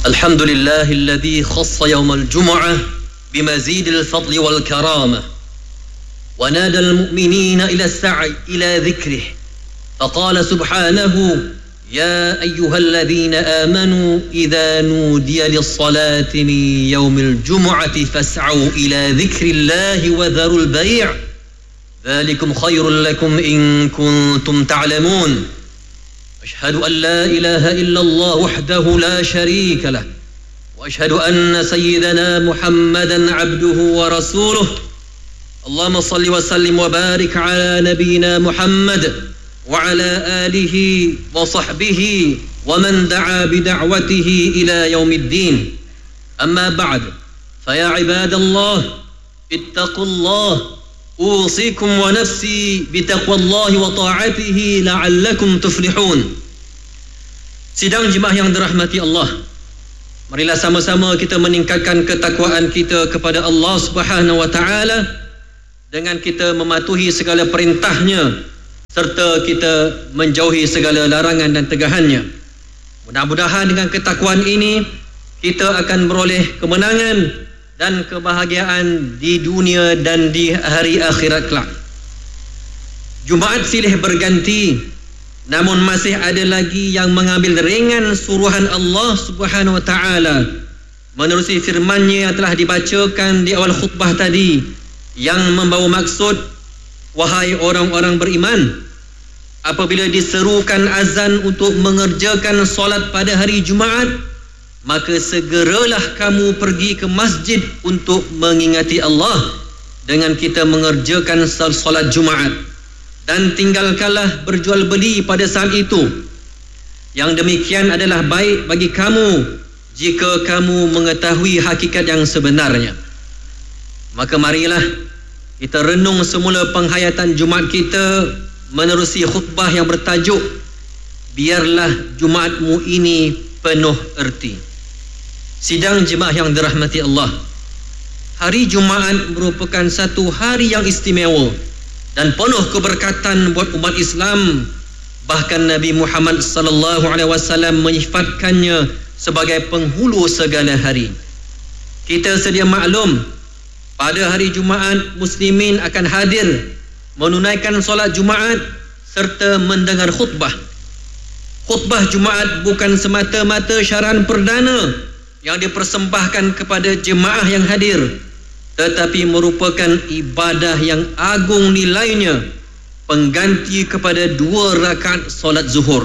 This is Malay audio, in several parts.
الحمد لله الذي خص يوم الجمعة بمزيد الفضل والكرامة ونادى المؤمنين إلى السعي إلى ذكره فقال سبحانه يا أيها الذين آمنوا إذا نودي للصلاة من يوم الجمعة فاسعوا إلى ذكر الله وذروا البيع ذلكم خير لكم إن كنتم تعلمون أشهد أن لا إله إلا الله وحده لا شريك له وأشهد أن سيدنا محمدا عبده ورسوله اللهم صل وسلم وبارك على نبينا محمد وعلى آله وصحبه ومن دعا بدعوته إلى يوم الدين أما بعد فيا عباد الله اتقوا الله أوصيكم ونفسي بتقوى الله وطاعته لعلكم تفلحون. Sidang jemaah yang dirahmati Allah, marilah sama-sama kita meningkatkan ketakwaan kita kepada Allah Subhanahu wa taala dengan kita mematuhi segala perintahnya serta kita menjauhi segala larangan dan tegahannya. Mudah-mudahan dengan ketakwaan ini kita akan beroleh kemenangan dan kebahagiaan di dunia dan di hari akhirat kelak. Jumaat silih berganti, namun masih ada lagi yang mengambil ringan suruhan Allah Subhanahu wa taala menerusi firman-Nya yang telah dibacakan di awal khutbah tadi, yang membawa maksud, wahai orang-orang beriman, apabila diserukan azan untuk mengerjakan solat pada hari Jumaat, maka segeralah kamu pergi ke masjid untuk mengingati Allah dengan kita mengerjakan solat Jumaat, dan tinggalkanlah berjual beli pada saat itu. Yang demikian adalah baik bagi kamu jika kamu mengetahui hakikat yang sebenarnya. Maka marilah kita renung semula penghayatan Jumaat kita menerusi khutbah yang bertajuk biarlah Jumaatmu ini penuh erti. Sidang jemaah yang dirahmati Allah, hari Jumaat merupakan satu hari yang istimewa dan penuh keberkatan buat umat Islam. Bahkan Nabi Muhammad sallallahu alaihi wasallam menyifatkannya sebagai penghulu segala hari. Kita sedia maklum, pada hari Jumaat muslimin akan hadir menunaikan solat Jumaat serta mendengar khutbah. Khutbah Jumaat bukan semata-mata syarahan perdana yang dipersembahkan kepada jemaah yang hadir, tetapi merupakan ibadah yang agung nilainya, pengganti kepada 2 rakaat solat zuhur.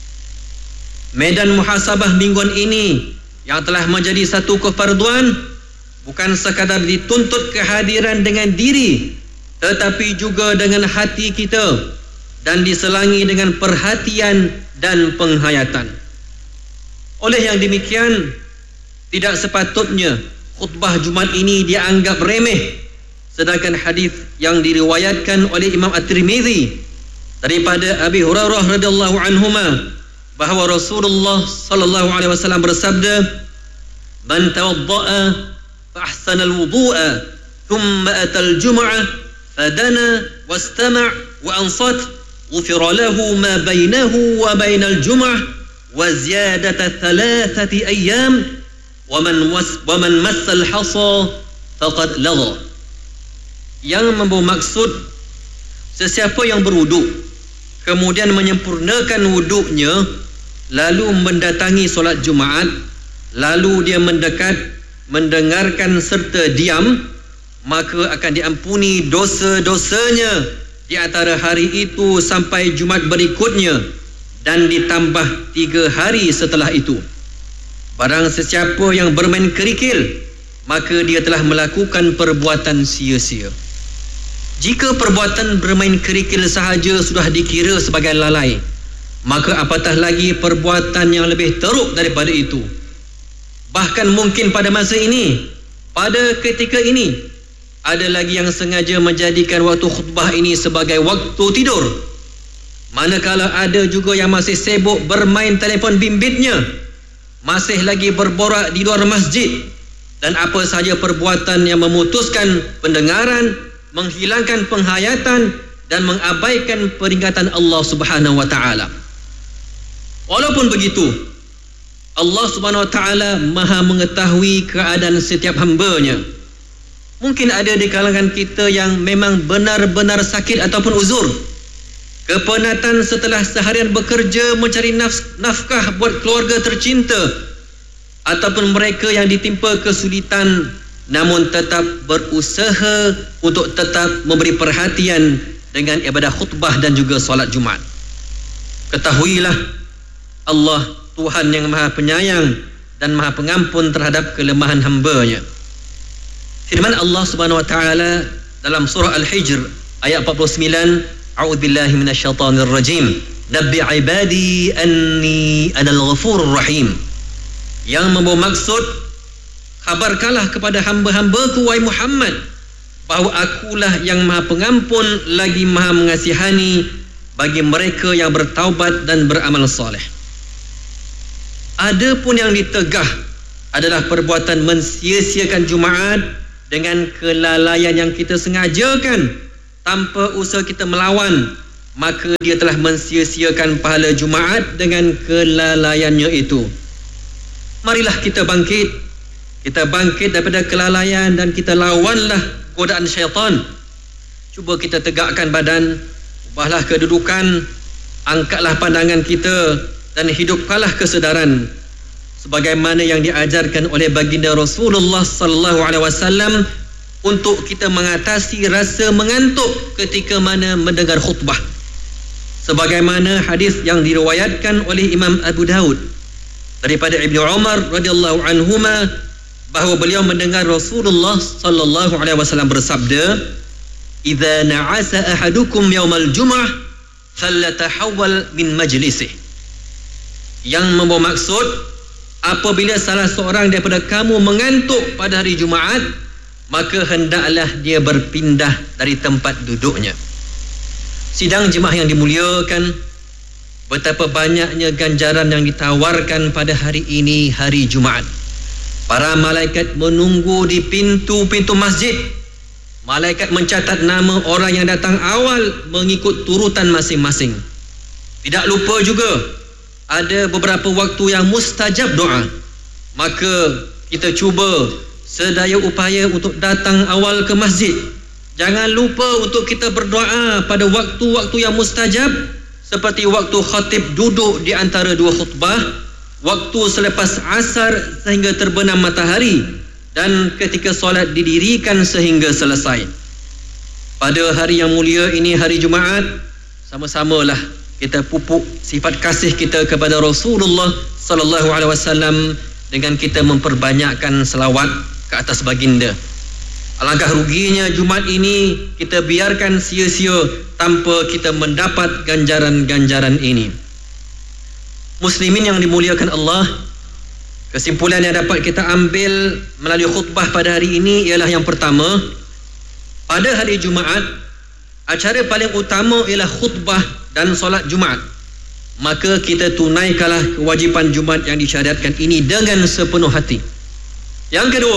Medan muhasabah mingguan ini yang telah menjadi satu kefarduan bukan sekadar dituntut kehadiran dengan diri, tetapi juga dengan hati kita, dan diselangi dengan perhatian dan penghayatan. Oleh yang demikian, tidak sepatutnya khutbah Jumaat ini dianggap remeh, sedangkan hadis yang diriwayatkan oleh Imam At-Tirmizi daripada Abi Hurairah radhiyallahu anhuma bahawa Rasulullah sallallahu alaihi wasallam bersabda, "Man tawadda'a fa ahsana al-wudu'a thumma ata al-jum'ah fadana wastama' wa ansat ghufira lahu ma bainahu wa bainal jum'ah wa ziyadata 3 ayyam waman massal hasa faqad lagha." Yang membawa maksud, sesiapa yang berwuduk kemudian menyempurnakan wuduknya lalu mendatangi solat Jumaat, lalu dia mendekat, mendengarkan serta diam, maka akan diampuni dosa-dosanya di antara hari itu sampai Jumaat berikutnya, dan ditambah 3 hari setelah itu. Barang sesiapa yang bermain kerikil, maka dia telah melakukan perbuatan sia-sia. Jika perbuatan bermain kerikil sahaja sudah dikira sebagai lalai, maka apatah lagi perbuatan yang lebih teruk daripada itu. Bahkan mungkin pada masa ini, pada ketika ini, ada lagi yang sengaja menjadikan waktu khutbah ini sebagai waktu tidur, manakala ada juga yang masih sibuk bermain telefon bimbitnya, masih lagi berborak di luar masjid, dan apa sahaja perbuatan yang memutuskan pendengaran, menghilangkan penghayatan dan mengabaikan peringatan Allah Subhanahu wa taala. Walaupun begitu, Allah Subhanahu Wa Taala Maha mengetahui keadaan setiap hamba-Nya. Mungkin ada di kalangan kita yang memang benar-benar sakit ataupun uzur, kepenatan setelah seharian bekerja mencari nafkah buat keluarga tercinta, ataupun mereka yang ditimpa kesulitan namun tetap berusaha untuk tetap memberi perhatian dengan ibadah khutbah dan juga solat Jumaat. Ketahuilah, Allah Tuhan yang Maha Penyayang dan Maha Pengampun terhadap kelemahan hamba-Nya. Firman Allah Subhanahu Wa Taala dalam surah Al-Hijr ayat 49, A'udzubillahi minasyaitonir rajim. Nabbi ibadi anni anal ghafurur rahim. Yang membawa maksud, khabarkanlah kepada hamba-hambaku wahai Muhammad bahawa akulah yang Maha Pengampun lagi Maha mengasihani bagi mereka yang bertaubat dan beramal soleh. Ada pun yang ditegah adalah perbuatan mensia-siakan Jumaat dengan kelalaian yang kita sengajakan tanpa usaha kita melawan, maka dia telah mensia-siakan pahala Jumaat dengan kelalaiannya itu. Marilah kita bangkit daripada kelalaian dan kita lawanlah godaan syaitan. Cuba kita tegakkan badan, ubahlah kedudukan, angkatlah pandangan kita dan hidupkanlah kesedaran sebagaimana yang diajarkan oleh baginda Rasulullah sallallahu alaihi wasallam untuk kita mengatasi rasa mengantuk ketika mana mendengar khutbah. Sebagaimana hadis yang diriwayatkan oleh Imam Abu Daud daripada Ibnu Umar radhiyallahu anhuma bahawa beliau mendengar Rasulullah sallallahu alaihi wasallam bersabda, "Idza na'asa ahadukum yaumal jum'ah falyatahawwal min majlisih." Yang membawa maksud, apabila salah seorang daripada kamu mengantuk pada hari Jumaat, maka hendaklah dia berpindah dari tempat duduknya. Sidang jemaah yang dimuliakan, betapa banyaknya ganjaran yang ditawarkan pada hari ini, hari Jumaat. Para malaikat menunggu di pintu-pintu masjid. Malaikat mencatat nama orang yang datang awal mengikut turutan masing-masing. Tidak lupa juga, ada beberapa waktu yang mustajab doa. Maka kita cuba sedaya upaya untuk datang awal ke masjid. Jangan lupa untuk kita berdoa pada waktu-waktu yang mustajab, seperti waktu khatib duduk di antara dua khutbah, waktu selepas asar sehingga terbenam matahari, dan ketika solat didirikan sehingga selesai. Pada hari yang mulia ini, hari Jumaat, sama-samalah kita pupuk sifat kasih kita kepada Rasulullah sallallahu alaihi wasallam dengan kita memperbanyakkan selawat ke atas baginda. Alangkah ruginya Jumaat ini kita biarkan sia-sia tanpa kita mendapat ganjaran-ganjaran ini. Muslimin yang dimuliakan Allah, kesimpulan yang dapat kita ambil melalui khutbah pada hari ini ialah yang pertama, pada hari Jumaat, acara paling utama ialah khutbah dan solat Jumaat. Maka kita tunaikanlah kewajipan Jumaat yang disyariatkan ini dengan sepenuh hati. Yang kedua,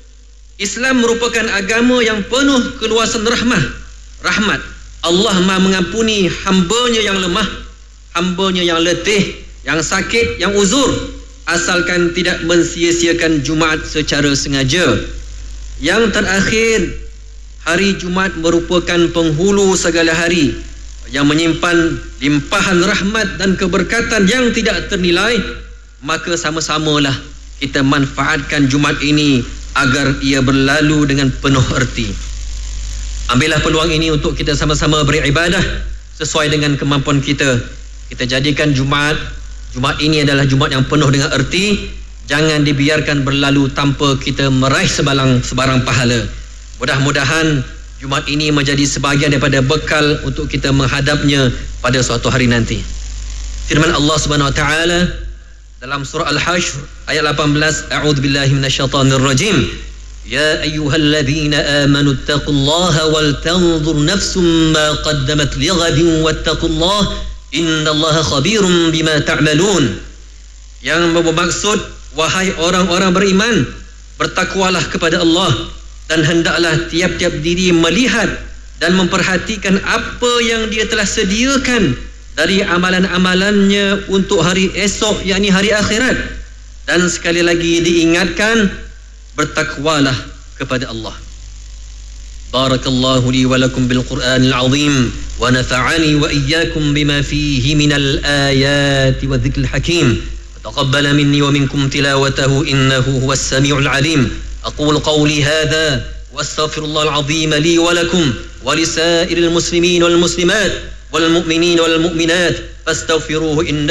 Islam merupakan agama yang penuh keluasan rahmat. Allah Maha mengampuni hamba-Nya yang lemah, hamba-Nya yang letih, yang sakit, yang uzur, asalkan tidak mensia-siakan Jumaat secara sengaja. Yang terakhir, hari Jumaat merupakan penghulu segala hari yang menyimpan limpahan rahmat dan keberkatan yang tidak ternilai. Maka sama-samalah kita manfaatkan Jumaat ini agar ia berlalu dengan penuh erti. Ambillah peluang ini untuk kita sama-sama beribadah sesuai dengan kemampuan kita. Kita jadikan Jumaat ini adalah Jumaat yang penuh dengan erti. Jangan dibiarkan berlalu tanpa kita meraih sebarang pahala. Mudah-mudahan Jumaat ini menjadi sebahagian daripada bekal untuk kita menghadapnya pada suatu hari nanti. Firman Allah Subhanahu Wa Taala dalam surah Al-Hashr ayat 18, A'udzubillahi minasyaitonir rajim. Ya ayyuhalladzina amanu taqullaha wal tanzur nafsum ma qaddamat lighadin wattaqullaha innallaha khabirum bima ta'malun. Yang bermaksud, wahai orang-orang beriman, bertakwalah kepada Allah dan hendaklah tiap-tiap diri melihat dan memperhatikan apa yang Dia telah sediakan dari amalan-amalannya untuk hari esok, yakni hari akhirat. Dan sekali lagi diingatkan, bertakwalah kepada Allah. Barakallahu li wa lakum bil Qur'anil azim wa nafa'ani wa iyyakum bima fihi minal ayati wa dhikril hakim. Taqabbala minni wa minkum tilawatahu innahu huwas samiul alim. Aqulu qawli hadha wa astaghfirullahal azim li wa lakum wa lisairil muslimin wal muslimat wal mu'minin wal mu'minat fastaghfiruhu innahu